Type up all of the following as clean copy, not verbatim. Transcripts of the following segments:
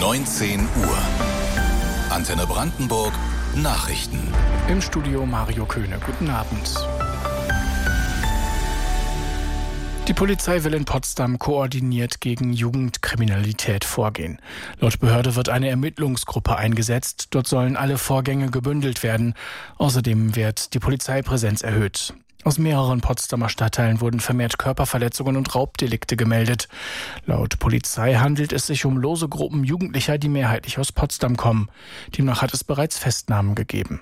19 Uhr. Antenne Brandenburg Nachrichten. Im Studio Mario Köhne. Guten Abend. Die Polizei will in Potsdam koordiniert gegen Jugendkriminalität vorgehen. Laut Behörde wird eine Ermittlungsgruppe eingesetzt. Dort sollen alle Vorgänge gebündelt werden. Außerdem wird die Polizeipräsenz erhöht. Aus mehreren Potsdamer Stadtteilen wurden vermehrt Körperverletzungen und Raubdelikte gemeldet. Laut Polizei handelt es sich um lose Gruppen Jugendlicher, die mehrheitlich aus Potsdam kommen. Demnach hat es bereits Festnahmen gegeben.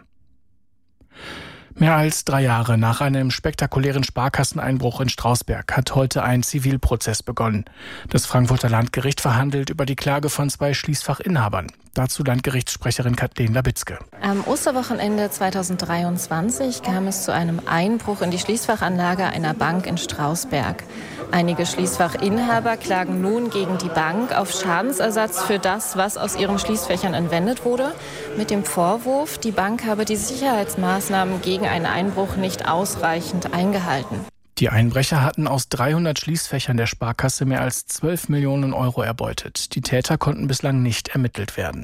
Mehr als 3 Jahre nach einem spektakulären Sparkasseneinbruch in Strausberg hat heute ein Zivilprozess begonnen. Das Frankfurter Landgericht verhandelt über die Klage von 2 Schließfachinhabern. Dazu Landgerichtssprecherin Kathleen Labitzke. Am Osterwochenende 2023 kam es zu einem Einbruch in die Schließfachanlage einer Bank in Strausberg. Einige Schließfachinhaber klagen nun gegen die Bank auf Schadensersatz für das, was aus ihren Schließfächern entwendet wurde, mit dem Vorwurf, die Bank habe die Sicherheitsmaßnahmen gegen einen Einbruch nicht ausreichend eingehalten. Die Einbrecher hatten aus 300 Schließfächern der Sparkasse mehr als 12 Millionen Euro erbeutet. Die Täter konnten bislang nicht ermittelt werden.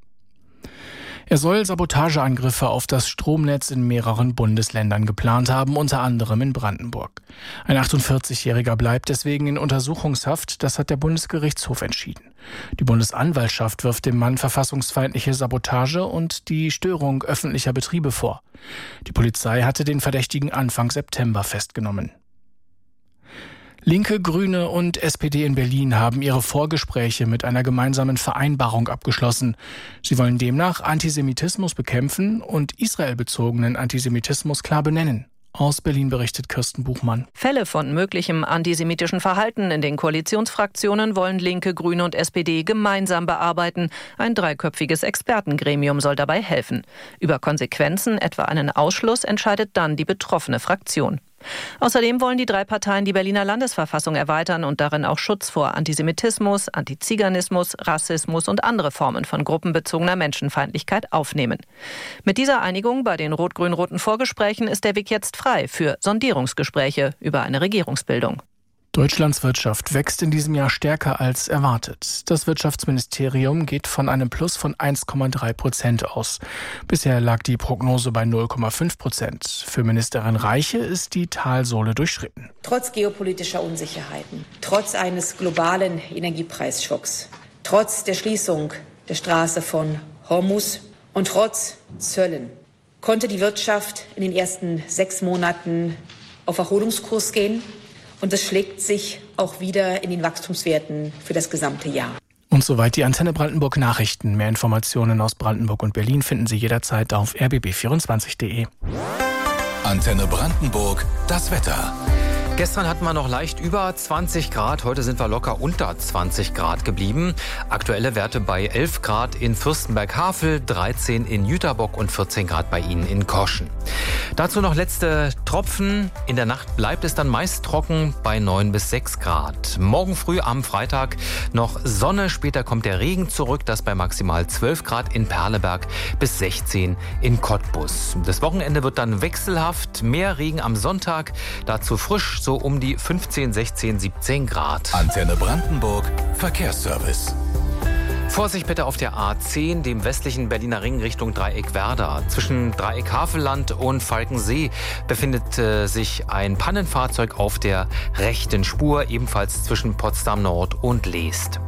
Er soll Sabotageangriffe auf das Stromnetz in mehreren Bundesländern geplant haben, unter anderem in Brandenburg. Ein 48-Jähriger bleibt deswegen in Untersuchungshaft, das hat der Bundesgerichtshof entschieden. Die Bundesanwaltschaft wirft dem Mann verfassungsfeindliche Sabotage und die Störung öffentlicher Betriebe vor. Die Polizei hatte den Verdächtigen Anfang September festgenommen. Linke, Grüne und SPD in Berlin haben ihre Vorgespräche mit einer gemeinsamen Vereinbarung abgeschlossen. Sie wollen demnach Antisemitismus bekämpfen und israelbezogenen Antisemitismus klar benennen. Aus Berlin berichtet Kirsten Buchmann. Fälle von möglichem antisemitischen Verhalten in den Koalitionsfraktionen wollen Linke, Grüne und SPD gemeinsam bearbeiten. Ein 3-köpfiges Expertengremium soll dabei helfen. Über Konsequenzen, etwa einen Ausschluss, entscheidet dann die betroffene Fraktion. Außerdem wollen die 3 Parteien die Berliner Landesverfassung erweitern und darin auch Schutz vor Antisemitismus, Antiziganismus, Rassismus und andere Formen von gruppenbezogener Menschenfeindlichkeit aufnehmen. Mit dieser Einigung bei den rot-grün-roten Vorgesprächen ist der Weg jetzt frei für Sondierungsgespräche über eine Regierungsbildung. Deutschlands Wirtschaft wächst in diesem Jahr stärker als erwartet. Das Wirtschaftsministerium geht von einem Plus von 1,3% aus. Bisher lag die Prognose bei 0,5%. Für Ministerin Reiche ist die Talsohle durchschritten. Trotz geopolitischer Unsicherheiten, trotz eines globalen Energiepreisschocks, trotz der Schließung der Straße von Hormuz und trotz Zöllen konnte die Wirtschaft in den ersten 6 Monaten auf Erholungskurs gehen. Und das schlägt sich auch wieder in den Wachstumswerten für das gesamte Jahr. Und soweit die Antenne Brandenburg Nachrichten. Mehr Informationen aus Brandenburg und Berlin finden Sie jederzeit auf rbb24.de. Antenne Brandenburg, das Wetter. Gestern hatten wir noch leicht über 20 Grad, heute sind wir locker unter 20 Grad geblieben. Aktuelle Werte bei 11 Grad in Fürstenberg-Havel, 13 in Jüterbock und 14 Grad bei Ihnen in Korschen. Dazu noch letzte Tropfen. In der Nacht bleibt es dann meist trocken bei 9 bis 6 Grad. Morgen früh am Freitag noch Sonne, später kommt der Regen zurück, das bei maximal 12 Grad in Perleberg bis 16 in Cottbus. Das Wochenende wird dann wechselhaft, mehr Regen am Sonntag, dazu frisch, so um die 15, 16, 17 Grad. Antenne Brandenburg Verkehrsservice. Vorsicht bitte auf der A10, dem westlichen Berliner Ring Richtung Dreieck-Werder. Zwischen Dreieck-Havelland und Falkensee befindet sich ein Pannenfahrzeug auf der rechten Spur, ebenfalls zwischen Potsdam Nord und Leest.